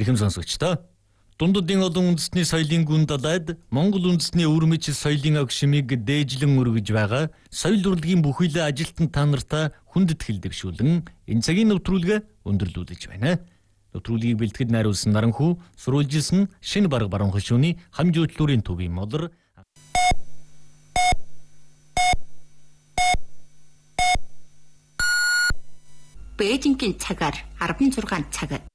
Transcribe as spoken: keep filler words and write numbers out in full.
Эрхэм сонсогчдоо, дунддын олон үндэсний соёлын гүн далайд Монгол үндэсний өвөрмөц соёлын ог шимийг дээжлэн өргөж байгаа соёл урлагийн бүхэл ажилтан та нартай хүндэтгэл дэвшүүлэн энэ цагийн нэвтрүүлгээ өндөрлүүлж байна. Нэвтрүүлгийг бэлтгэд найруулсан Наранхүү, сурвалжилсан шинэ бараг баруун хошууны хамжуучлуурын төвийн модор Бээжингийн цагаар арван зургаан цаг.